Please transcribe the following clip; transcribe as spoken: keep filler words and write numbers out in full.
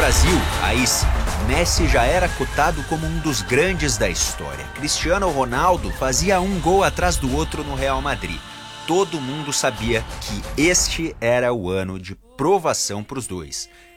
Brasil, aí sim, Messi já era cotado como um dos grandes da história. Cristiano Ronaldo fazia um gol atrás do outro no Real Madrid. Todo mundo sabia que este era o ano de provação para os dois.